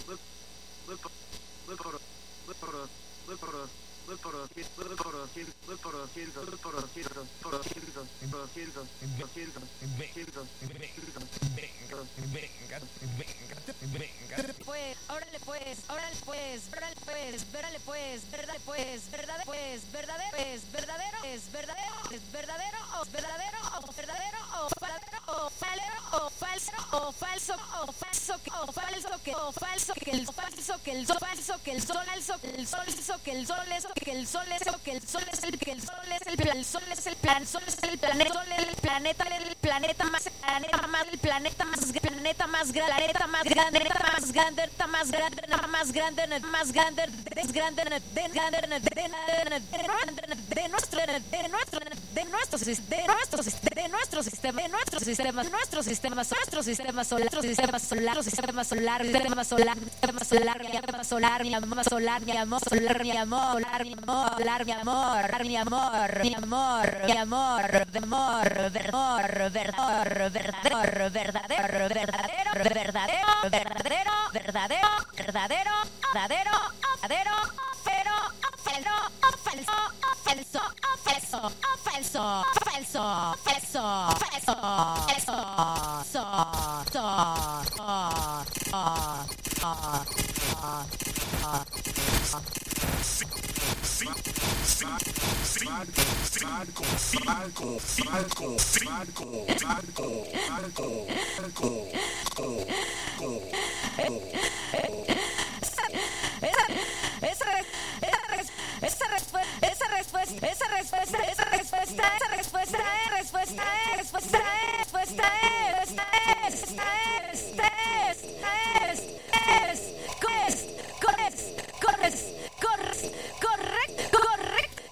Pues, órale pues, órale pues, órale pues, órale pues, verdad pues, verdad pues, verdadero es verdadero, es verdadero, es verdadero, o verdadero, o verdadero, o verdadero, o falso, o falso, o falso, o falso, o falso, que el falso, que el sol, falso, que el sol, falso, que el sol, que el sol es, que el sol es, que el sol es el, que el sol es el plan, el sol es el plan, sol es el planeta, sol es el planeta más, el planeta más, el planeta más, planeta más grande, planeta más grande, más grande, más grande, más grande, más grande, de nuestro sistema, falso.